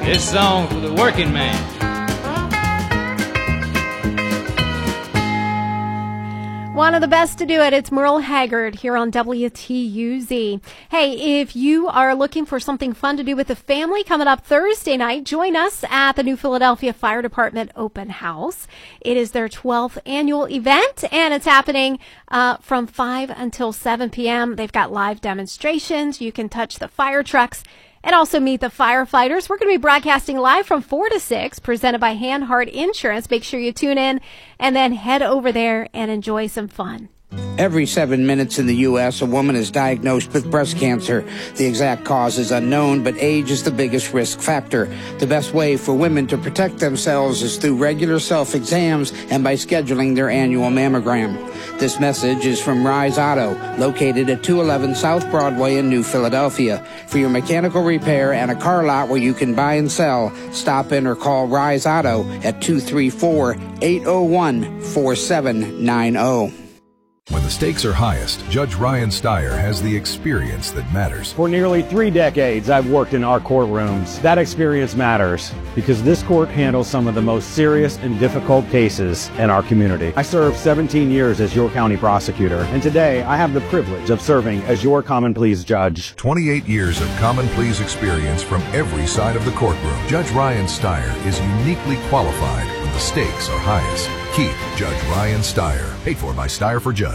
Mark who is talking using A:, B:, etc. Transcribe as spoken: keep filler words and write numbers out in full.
A: This song for the working man.
B: One of the best to do it, it's Merle Haggard here on W T U Z. Hey, if you are looking for something fun to do with the family coming up Thursday night, join us at the New Philadelphia Fire Department Open House. It is their twelfth annual event, and it's happening uh, from five until seven p.m. They've got live demonstrations. You can touch the fire trucks and also meet the firefighters. We're going to be broadcasting live from four to six, presented by Hanhart Insurance. Make sure you tune in and then head over there and enjoy some fun.
C: Every seven minutes in the U S, a woman is diagnosed with breast cancer. The exact cause is unknown, but age is the biggest risk factor. The best way for women to protect themselves is through regular self-exams and by scheduling their annual mammogram. This message is from Rise Auto, located at two eleven South Broadway in New Philadelphia. For your mechanical repair and a car lot where you can buy and sell, stop in or call Rise Auto at two three four, eight oh one, four seven nine oh.
D: When the stakes are highest, Judge Ryan Steyer has the experience that matters.
E: For nearly three decades, I've worked in our courtrooms. That experience matters because this court handles some of the most serious and difficult cases in our community. I served seventeen years as your county prosecutor, and today I have the privilege of serving as your common pleas judge.
D: twenty-eight years of common pleas experience from every side of the courtroom. Judge Ryan Steyer is uniquely qualified when the stakes are highest. Keep Judge Ryan Steyer. Paid for by Steyer for Judge.